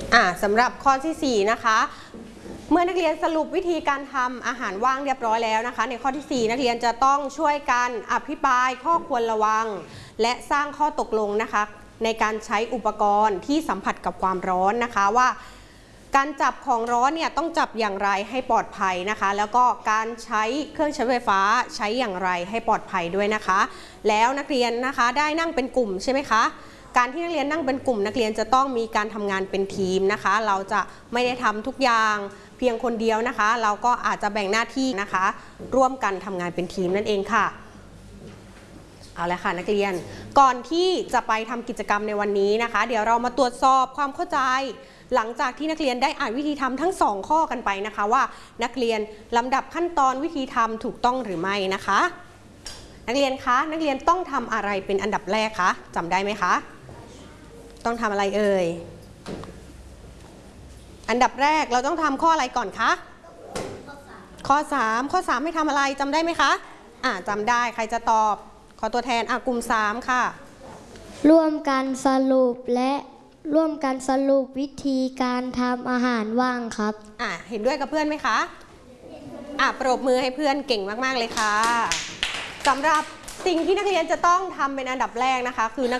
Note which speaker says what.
Speaker 1: สำหรับข้อที่4นะคะเมื่อนักเรียนสรุปวิธีการทำอาหารว่างเรียบร้อยแล้วนะคะในข้อที่4นักเรียนจะต้องช่วยกันอภิปรายข้อควรระวังและสร้างข้อตกลงนะคะในการใช้อุปกรณ์ที่สัมผัสกับความร้อนนะคะว่าการจับของร้อนเนี่ยต้องจับอย่างไรให้ปลอดภัยนะคะแล้วก็การใช้เครื่องใช้ไฟฟ้าใช้อย่างไรให้ปลอดภัยด้วยนะคะแล้วนักเรียนนะคะได้นั่งเป็นกลุ่มใช่ไหมคะการที่นักเรียนนั่งเป็นกลุ่มนักเรียนจะต้องมีการทำงานเป็นทีมนะคะเราจะไม่ได้ทำทุกอย่างเพียงคนเดียวนะคะเราก็อาจจะแบ่งหน้าที่นะคะร่วมกันทำงานเป็นทีมนั่นเองค่ะเอาละค่ะนักเรียนก่อนที่จะไปทำกิจกรรมในวันนี้นะคะเดี๋ยวเรามาตรวจสอบความเข้าใจหลังจากที่นักเรียนได้อ่านวิธีทำทั้ง2ข้อกันไปนะคะว่านักเรียนลำดับขั้นตอนวิธีทำถูกต้องหรือไม่นะคะนักเรียนคะนักเรียนต้องทำอะไรเป็นอันดับแรกคะจำได้ไหมคะต้องทำอะไรเอ่ยอันดับแรกเราต้องทำข้ออะไรก่อนคะข้อ3ให้ทำอะไรจำได้ไหมคะจำได้ใครจะตอบขอตัวแทนกลุ่ม3ค่ะ
Speaker 2: ร่วมกันสรุปและร่วมกันสรุปวิธีการทำอาหารว่างครับ
Speaker 1: เห็นด้วยกับเพื่อนไหมคะปรบมือให้เพื่อนเก่งมากๆเลยค่ะสำหรับสิ่งที่นักเรียนจะต้องทำเป็นอันดับแรกนะคะคือ